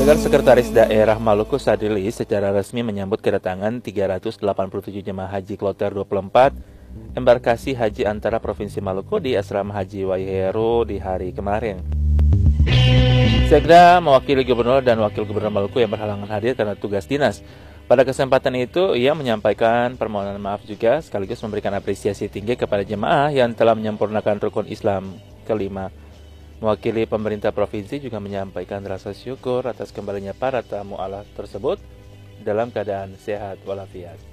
Dengan Sekretaris Daerah Maluku Sadili secara resmi menyambut kedatangan 387 jemaah haji kloter 24 embarkasi haji antara Provinsi Maluku di Asrama Haji Waihero di hari kemarin. Sekda mewakili Gubernur dan Wakil Gubernur Maluku yang berhalangan hadir karena tugas dinas. Pada kesempatan itu, ia menyampaikan permohonan maaf juga sekaligus memberikan apresiasi tinggi kepada jemaah yang telah menyempurnakan rukun Islam kelima. Mewakili pemerintah provinsi juga menyampaikan rasa syukur atas kembalinya para tamu Allah tersebut dalam keadaan sehat walafiat.